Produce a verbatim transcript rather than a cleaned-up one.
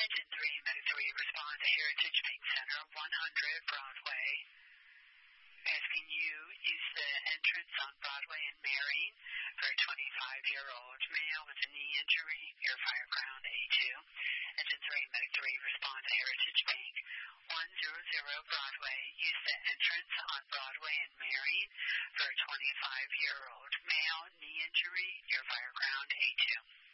Engine three, Medic three, respond to Heritage Bank Center, one hundred Broadway. Asking you use the entrance on Broadway in Marion for a twenty-five-year-old male with a knee injury, air fire ground A two. Engine three, Medic three, respond to Heritage Bank, one hundred Broadway. Use the entrance on Broadway in Marion for a twenty-five-year-old male, knee injury, air fire ground A two.